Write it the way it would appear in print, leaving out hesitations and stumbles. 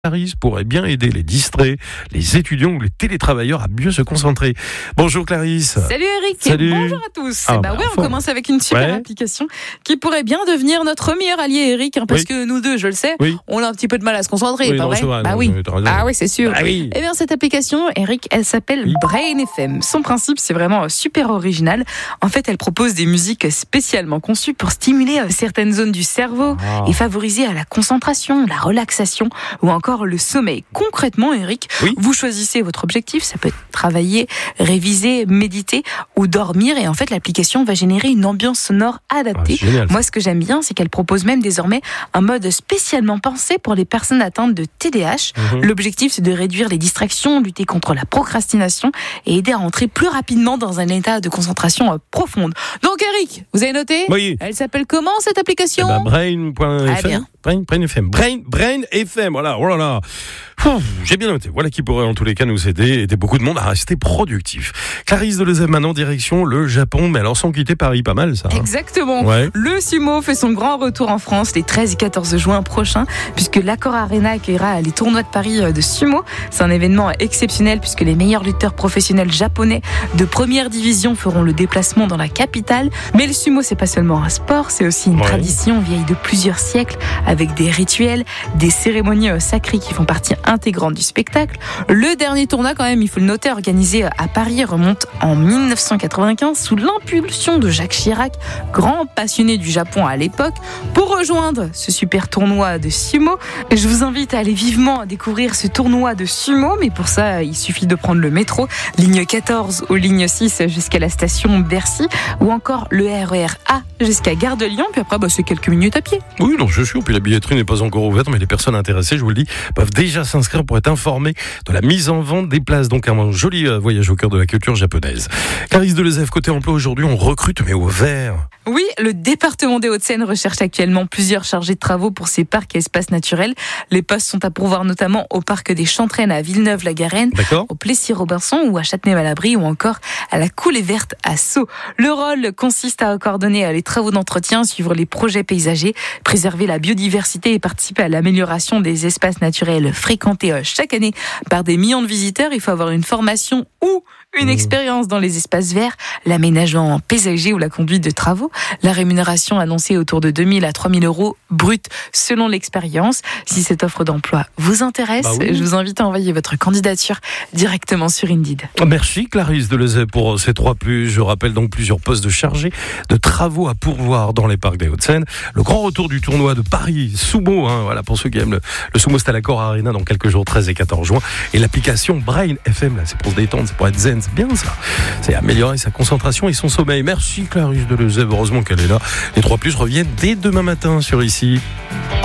Clarisse pourrait bien aider les distraits, les étudiants ou les télétravailleurs à mieux se concentrer. Bonjour Clarisse. Salut Eric. Salut. Bonjour à tous. On commence avec une super application qui pourrait bien devenir notre meilleur allié Eric, parce que nous deux, je le sais, on a un petit peu de mal à se concentrer, pas vrai? Oui, c'est sûr. Eh bien cette application, Eric, elle s'appelle Brain FM. Son principe, c'est vraiment super original. En fait, elle propose des musiques spécialement conçues pour stimuler certaines zones du cerveau et favoriser la concentration, la relaxation ou encore le sommeil. Concrètement, Eric, vous choisissez votre objectif, ça peut être travailler, réviser, méditer ou dormir, et en fait l'application va générer une ambiance sonore adaptée. Moi, ce que j'aime bien, c'est qu'elle propose même désormais un mode spécialement pensé pour les personnes atteintes de TDAH. L'objectif, c'est de réduire les distractions, lutter contre la procrastination et aider à entrer plus rapidement dans un état de concentration profonde. Donc Eric, vous avez noté? Oui. Elle s'appelle comment cette application? Brain.fm. Brain FM. Brain FM, voilà. Oh là là. J'ai bien noté. Voilà qui pourrait en tous les cas nous aider beaucoup de monde à rester productif. Clarisse Delezève, maintenant direction le Japon, mais alors sans quitter Paris, pas mal ça. Exactement. Le sumo fait son grand retour en France les 13 et 14 juin prochains, puisque l'Accor Arena accueillera les tournois de Paris de sumo. C'est un événement exceptionnel puisque les meilleurs lutteurs professionnels japonais de première division feront le déplacement dans la capitale. Mais le sumo, c'est pas seulement un sport, c'est aussi une tradition vieille de plusieurs siècles, avec des rituels, des cérémonies sacrées qui font partie intégrante du spectacle. Le dernier tournoi, quand même, il faut le noter, organisé à Paris, remonte en 1995 sous l'impulsion de Jacques Chirac, grand passionné du Japon à l'époque. Pour rejoindre ce super tournoi de sumo, je vous invite à aller vivement découvrir ce tournoi de sumo, mais pour ça, il suffit de prendre le métro, ligne 14 ou ligne 6 jusqu'à la station Bercy, ou encore le RER A jusqu'à Gare de Lyon, puis après, c'est quelques minutes à pied. Oui, non, je suis sûr, puis la billetterie n'est pas encore ouverte, mais les personnes intéressées, je vous le dis, peuvent déjà s'inscrire pour être informés de la mise en vente des places. Donc un joli voyage au cœur de la culture japonaise. Clarisse Delezève, côté emploi aujourd'hui, on recrute, mais au vert. Oui, le département des Hauts-de-Seine recherche actuellement plusieurs chargés de travaux pour ses parcs et espaces naturels. Les postes sont à pourvoir notamment au parc des Chantraines à Villeneuve-la-Garenne, au Plessis-Robinson ou à Châtenay-Malabry, ou encore à la Coulée Verte à Sceaux. Le rôle consiste à coordonner les travaux d'entretien, suivre les projets paysagers, préserver la biodiversité et participer à l'amélioration des espaces naturels fréquentés chaque année par des millions de visiteurs. Il faut avoir une formation ou une expérience dans les espaces verts, l'aménagement paysager ou la conduite de travaux. La rémunération annoncée autour de 2 000 à 3 000 euros brut selon l'expérience. Si cette offre d'emploi vous intéresse, je vous invite à envoyer votre candidature directement sur Indeed. Merci Clarisse Delezève pour ces 3+. Je rappelle donc plusieurs postes de chargés de travaux à pourvoir dans les parcs des Hauts-de-Seine. Le grand retour du tournoi de Paris Sumo, voilà, pour ceux qui aiment le sumo, c'est à l'Accor Arena dans quelques jours, 13 et 14 juin. Et l'application Brain FM, là, c'est pour se détendre, c'est pour être zen, c'est bien ça. C'est améliorer sa concentration et son sommeil. Merci Clarisse Delezève, heureusement qu'elle est là. Les 3+, reviennent dès demain matin sur ici.